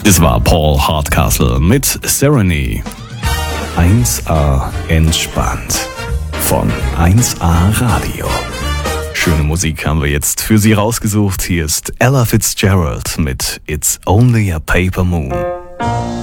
Es war Paul Hardcastle mit Serenity. 1A entspannt von 1A Radio. Schöne Musik haben wir jetzt für Sie rausgesucht. Hier ist Ella Fitzgerald mit It's Only a Paper Moon.